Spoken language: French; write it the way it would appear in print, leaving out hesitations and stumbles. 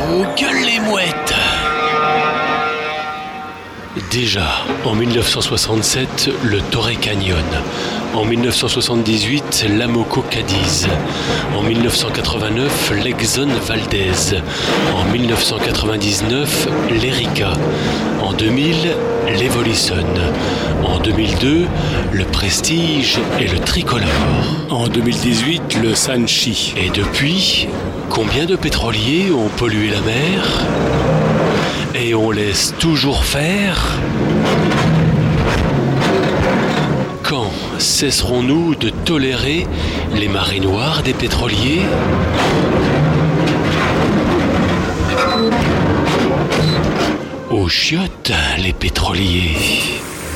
On gueule les mouettes. Déjà, en 1967, le Torrey Canyon. En 1978, l'Amoco Cadiz. En 1989, l'Exxon Valdez. En 1999, l'Erika. En 2000, l'Evolution. En 2002, le Prestige et le Tricolore. En 2018, le Sanchi. Et depuis, combien de pétroliers ont pollué la mer ? Et on laisse toujours faire ? Quand cesserons-nous de tolérer les marées noires des pétroliers ? Aux chiottes, les pétroliers.